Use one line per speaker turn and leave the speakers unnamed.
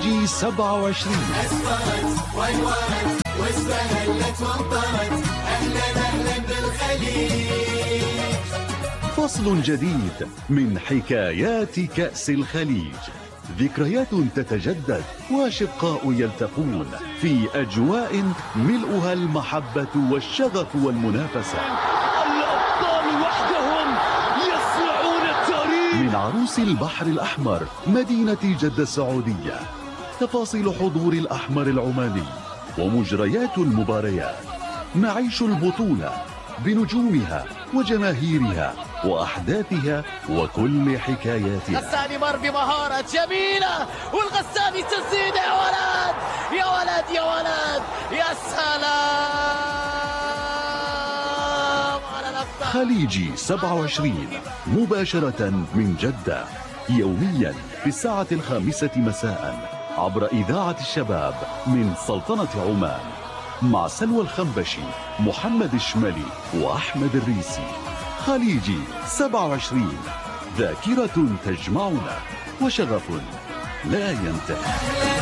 خليجي 27.
أسفرت وانورت واستهلت وامطرت، أهلا بالخليج.
فصل جديد من حكايات كأس الخليج، ذكريات تتجدد وأشقاء يلتقون في أجواء ملؤها المحبة والشغف والمنافسة.
الأبطال وحدهم يصنعون التاريخ.
من عروس البحر الأحمر مدينة جدة السعودية، تفاصيل حضور الأحمر العماني ومجريات المباريات. نعيش البطولة بنجومها وجماهيرها وأحداثها وكل حكاياتها.
غساني مر بمهارة جميلة، والغساني تسديد. يا ولد يا ولد يا ولد، يا سلام على الأبطال.
خليجي 27 مباشرة من جدة، يوميا في الساعة 5 مساء عبر إذاعة الشباب من سلطنة عمان، مع سلوى الخنبشي، محمد الشمالي وأحمد الريسي. خليجي 27، ذاكرة تجمعنا وشغف لا ينتهي.